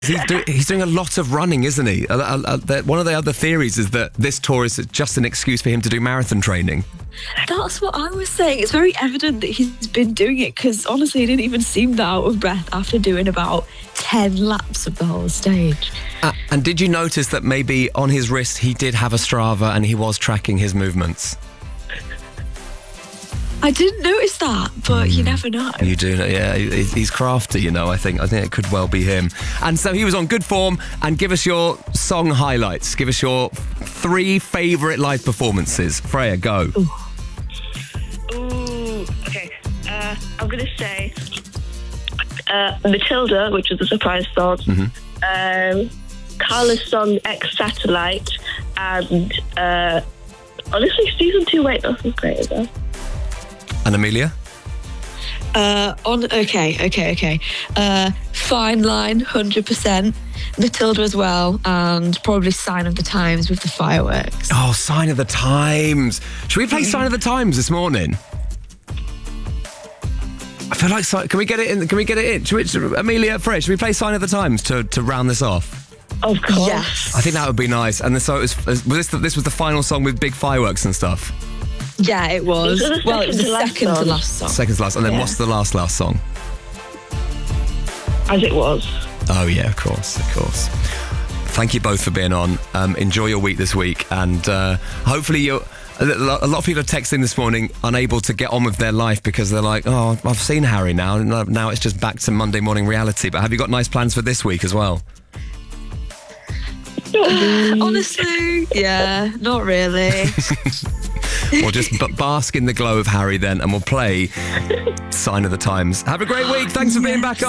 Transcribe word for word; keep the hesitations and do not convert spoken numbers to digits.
He's, do, he's doing a lot of running, isn't he? Uh, uh, uh, that- one of the other theories is that this tour is just an excuse for him to do marathon training. That's what I was saying. It's very evident that he's been doing it because honestly, he didn't even seem that out of breath after doing about ten laps of the whole stage. Uh, and did you notice that maybe on his wrist he did have a Strava and he was tracking his movements? I didn't notice that, but mm. you never know. You do know, yeah. he- He's crafty, you know, I think. I think it could well be him. And so he was on good form. And give us your song highlights. Give us your three favourite live performances. Freya, go. Ooh. Ooh, okay. Uh, I'm going to say uh, Matilda, which was a surprise song. Mm-hmm. Um, Carla's song X Satellite. And uh, honestly, season two Weight Loss was great as well. And Amelia? Uh, on okay, okay, okay. Uh, Fine Line, one hundred percent. Matilda as well, and probably Sign of the Times with the fireworks. Oh, Sign of the Times. Should we play Sign of the Times this morning? I feel like, Si- can we get it in? Can we get it in? Should we, should, Amelia, Freya, should we play Sign of the Times to, to round this off? Of course. Yes. I think that would be nice. And then, so it was, was this, the, this was the final song with big fireworks and stuff? Yeah, it was. Was it the well, it was the second to last second to song? last song. Second to last. And then Yeah. what's the last, last song? As it was. Oh, yeah, of course, of course. Thank you both for being on. Um, enjoy your week this week. And uh, hopefully you're... A lot a lot of people are texting this morning unable to get on with their life because they're like, oh, I've seen Harry now. and Now it's just back to Monday morning reality. But have you got nice plans for this week as well? Honestly, yeah, not really. Or just b- bask in the glow of Harry then, and we'll play Sign of the Times. Have a great week. Thanks for being back on.